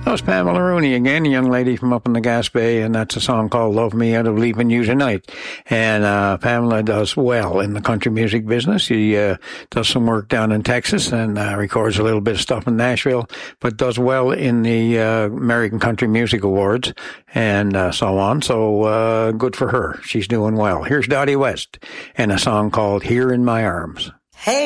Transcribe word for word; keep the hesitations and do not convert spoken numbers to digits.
That was Pamela Rooney again, a young lady from up in the Gaspé, and that's a song called Love Me Out of Leaving You Tonight. And uh, Pamela does well in the country music business. She uh, does some work down in Texas and uh, records a little bit of stuff in Nashville, but does well in the uh, American Country Music Awards and uh, so on. So uh, good for her. She's doing well. Here's Dottie West and a song called Here in My Arms.